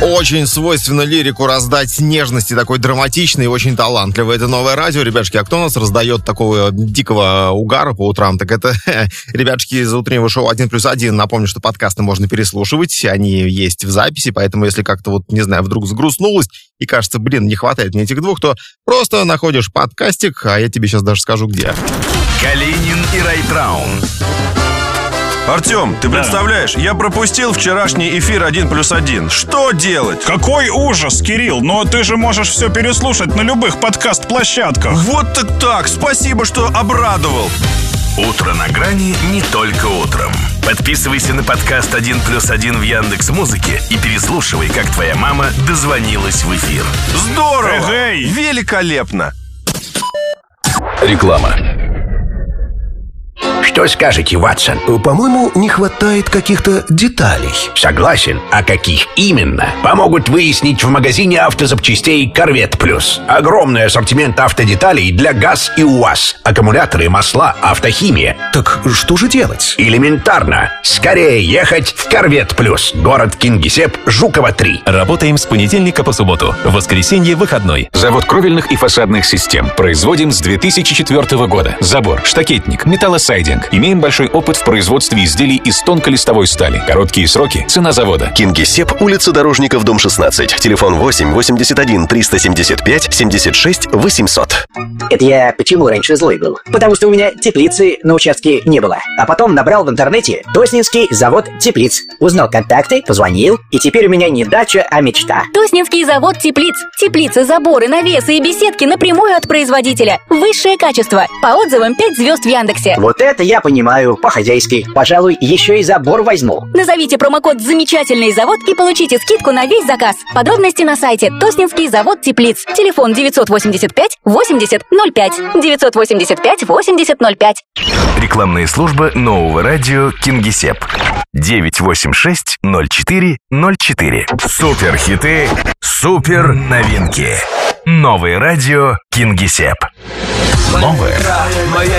Очень свойственно лирику раздать нежности, такой драматичный и очень талантливый. Это новое радио, ребятушки. А кто у нас раздает такого дикого угара по утрам? Так это ребятушки из утреннего шоу 1+1. Напомню, что подкасты можно переслушивать. Они есть в записи, поэтому если как-то вот, не знаю, вдруг загрустнулось и кажется, не хватает мне этих двух, то просто находишь подкастик, а я тебе сейчас даже скажу, где. Калинин и Райтраун. Артем, ты представляешь, я пропустил вчерашний эфир 1+1. Что делать? Какой ужас, Кирилл, но ты же можешь все переслушать на любых подкаст-площадках. Вот так, спасибо, что обрадовал. Утро на грани не только утром. Подписывайся на подкаст 1+1 в Яндекс.Музыке и переслушивай, как твоя мама дозвонилась в эфир. Здорово! Эй! Великолепно! Реклама. Что скажете, Ватсон? По-моему, не хватает каких-то деталей. Согласен. А каких именно? Помогут выяснить в магазине автозапчастей «Корвет Плюс». Огромный ассортимент автодеталей для ГАЗ и УАЗ. Аккумуляторы, масла, автохимия. Так что же делать? Элементарно. Скорее ехать в «Корвет Плюс». Город Кингисепп, Жукова 3. Работаем с понедельника по субботу. В воскресенье выходной. Завод кровельных и фасадных систем. Производим с 2004 года. Забор, штакетник, металлосайдинг. Имеем большой опыт в производстве изделий из тонколистовой стали. Короткие сроки. Цена завода. Кингисепп, улица Дорожников, дом 16. Телефон 8 81 375 76 800. Это я почему раньше злой был? Потому что у меня теплицы на участке не было. А потом набрал в интернете Тоснинский завод теплиц. Узнал контакты, позвонил, и теперь у меня не дача, а мечта. Тоснинский завод теплиц. Теплицы, заборы, навесы и беседки напрямую от производителя. Высшее качество. По отзывам 5 звезд в Яндексе. Вот это я понимаю, по-хозяйски. Пожалуй, еще и забор возьму. Назовите промокод «Замечательный завод» и получите скидку на весь заказ. Подробности на сайте Тоснинский завод теплиц. Телефон 985 80 05. 985 80 05. Рекламная служба нового радио Кингисепп. 986 04 04. Супер хиты, супер новинки. Новое радио Кингисепп. Новое